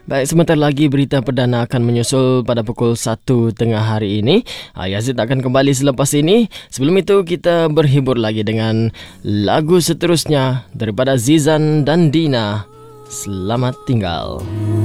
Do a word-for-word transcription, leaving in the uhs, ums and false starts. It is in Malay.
Baik, sebentar lagi berita perdana akan menyusul pada pukul satu tengah hari ini. Yazid akan kembali selepas ini. Sebelum itu, kita berhibur lagi dengan lagu seterusnya daripada Zizan dan Dina. Selamat tinggal.